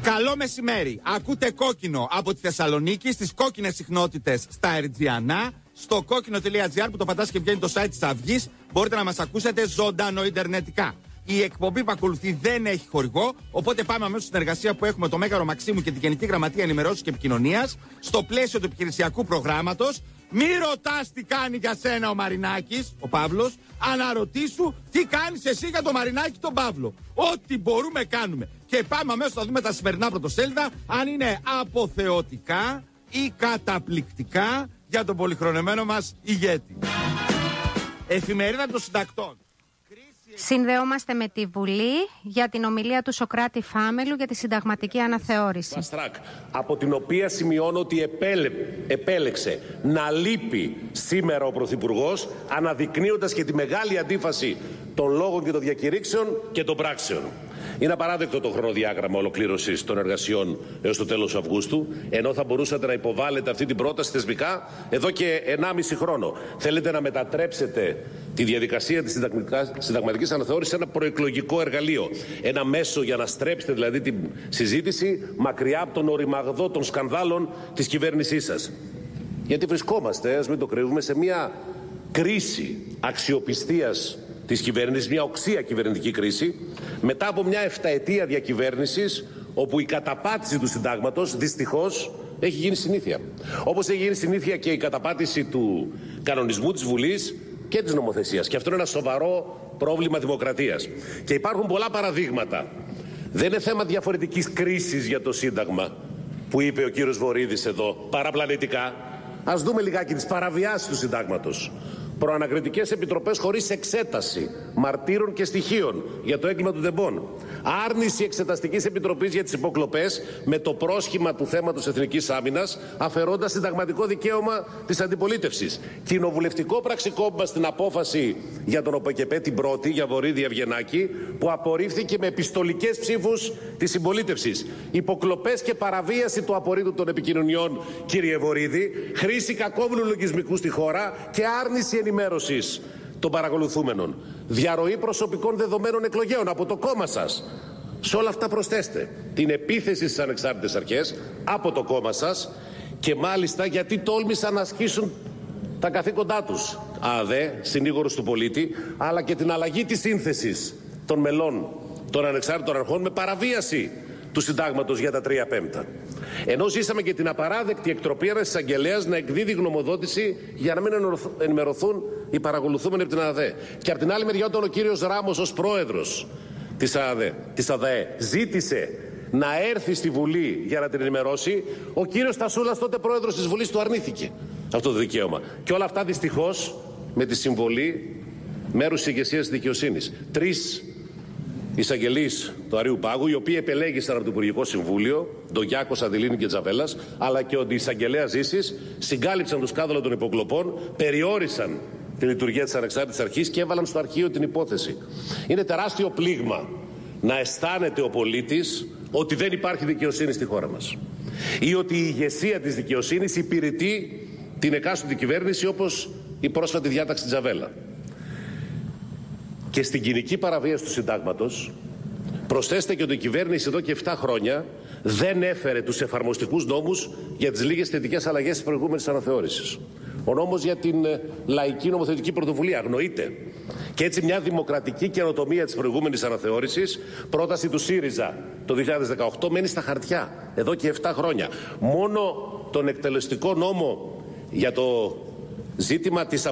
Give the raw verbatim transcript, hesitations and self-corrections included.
Καλό μεσημέρι. Ακούτε Κόκκινο από τη Θεσσαλονίκη, στις κόκκινες συχνότητες στα Ερτζιανά, στο κόκκινο.gr που το πατάς και βγαίνει το site της Αυγής. Μπορείτε να μας ακούσετε ζωντανό ιντερνετικά. Η εκπομπή που ακολουθεί δεν έχει χορηγό, οπότε πάμε αμέσως στην εργασία που έχουμε το Μέγαρο Μαξίμου και τη Γενική Γραμματεία Ενημερώσεως και Επικοινωνίας, στο πλαίσιο του επιχειρησιακού προγράμματος. Μη ρωτάς τι κάνει για σένα ο Μαρινάκης, ο Παύλος, αναρωτήσου τι κάνεις εσύ για το Μαρινάκη τον Παύλο. Ό,τι μπορούμε κάνουμε. Και πάμε αμέσως να δούμε τα σημερινά πρωτοσέλιδα, αν είναι αποθεωτικά ή καταπληκτικά για τον πολυχρονεμένο μας ηγέτη. Εφημερίδα των Συντακτών. Συνδεόμαστε με τη Βουλή για την ομιλία του Σωκράτη Φάμελου για τη συνταγματική αναθεώρηση. Παστράκ, από την οποία σημειώνω ότι επέλε, επέλεξε να λείπει σήμερα ο Πρωθυπουργός, αναδεικνύοντας και τη μεγάλη αντίφαση των λόγων και των διακηρύξεων και των πράξεων. Είναι απαράδεκτο το χρονοδιάγραμμα ολοκλήρωσης των εργασιών έως το τέλος Αυγούστου, ενώ θα μπορούσατε να υποβάλλετε αυτή την πρόταση θεσμικά εδώ και ενάμιση χρόνο. Θέλετε να μετατρέψετε τη διαδικασία της συνταγματικής αναθεώρησης σε ένα προεκλογικό εργαλείο. Ένα μέσο για να στρέψετε δηλαδή την συζήτηση μακριά από τον οριμαγδό των σκανδάλων της κυβέρνησής σας. Γιατί βρισκόμαστε, ας μην το κρύβουμε, σε μια κρίση αξιοπιστίας της κυβέρνησης, μια οξία κυβερνητική κρίση, μετά από μια εφταετία διακυβέρνησης, όπου η καταπάτηση του συντάγματος δυστυχώς έχει γίνει συνήθεια. Όπως έχει γίνει συνήθεια και η καταπάτηση του κανονισμού της Βουλής και της νομοθεσίας. Και αυτό είναι ένα σοβαρό πρόβλημα δημοκρατίας. Και υπάρχουν πολλά παραδείγματα. Δεν είναι θέμα διαφορετικής κρίσης για το Σύνταγμα, που είπε ο κύριος Βορίδης εδώ, παραπλανητικά. Ας δούμε λιγάκι τις παραβιάσεις του Συντάγματος. Προανακριτικές επιτροπές χωρίς εξέταση μαρτύρων και στοιχείων για το έγκλημα του Ντεμπόν. Άρνηση εξεταστικής επιτροπής για τις υποκλοπές με το πρόσχημα του θέματος εθνικής άμυνας, αφαιρώντας συνταγματικό δικαίωμα της αντιπολίτευσης. Κοινοβουλευτικό πραξικόπημα στην απόφαση για τον ΟΠΕΚΕΠΕ την πρώτη, για Βορίδη Ευγενάκη, που απορρίφθηκε με επιστολικές ψήφους της συμπολίτευσης. Υποκλοπές και παραβίαση του απορρίτου των επικοινωνιών, κύριε Βορίδη, χρήση κακόβουλου λογισμικού στη χώρα και άρνηση ενημέρωσης των παρακολουθούμενων. Διαρροή προσωπικών δεδομένων εκλογέων από το κόμμα σας. Σε όλα αυτά προσθέστε την επίθεση στις ανεξάρτητες αρχές από το κόμμα σας και μάλιστα γιατί τόλμησαν να ασκήσουν τα καθήκοντά τους. ΑΔΕ, συνήγορος του πολίτη, αλλά και την αλλαγή της σύνθεσης των μελών των ανεξάρτητων αρχών με παραβίαση του Συντάγματος για τα τρία πέμπτα. Ενώ ζήσαμε και την απαράδεκτη εκτροπή ένας εισαγγελέας να εκδίδει γνωμοδότηση για να μην ενημερωθούν οι παρακολουθούμενοι από την ΑΔΕ. Και από την άλλη μεριά, όταν ο κύριος Ράμος ως πρόεδρος της ΑΔΕ, της ΑΔΕ ζήτησε να έρθει στη Βουλή για να την ενημερώσει, ο κύριος Στασούλας, τότε πρόεδρος της Βουλής, του αρνήθηκε αυτό το δικαίωμα. Και όλα αυτά δυστυχώς με τη συμβολή μέρους της ηγεσίας της δικαιοσύνης. Τρεις εισαγγελείς του Αρείου Πάγου, οι οποίοι επελέγησαν από το Υπουργικό Συμβούλιο, Ντογιάκος, Αδηλίνη και Τζαβέλας, αλλά και ο εισαγγελέας Ζήσης, συγκάλυψαν το σκάνδαλο των υποκλοπών, περιόρισαν τη λειτουργία της ανεξάρτητης αρχής και έβαλαν στο αρχείο την υπόθεση. Είναι τεράστιο πλήγμα να αισθάνεται ο πολίτης ότι δεν υπάρχει δικαιοσύνη στη χώρα μας ή ότι η ηγεσία της δικαιοσύνης υπηρετεί την εκάστοτε κυβέρνηση, όπως η πρόσφατη διάταξη Τζαβέλα. Και στην κοινική παραβίαση του Συντάγματος προσθέστε και ότι η κυβέρνηση εδώ και επτά χρόνια δεν έφερε τους εφαρμοστικούς νόμους για τις λίγες θετικές αλλαγές της προηγούμενης αναθεώρησης. Ο νόμος για την λαϊκή νομοθετική πρωτοβουλία αγνοείται. Και έτσι μια δημοκρατική καινοτομία της προηγούμενης αναθεώρησης, πρόταση του ΣΥΡΙΖΑ το δύο χιλιάδες δεκαοκτώ, μένει στα χαρτιά εδώ και επτά χρόνια. Μόνο τον εκτελεστικό νόμο για το ζήτημα της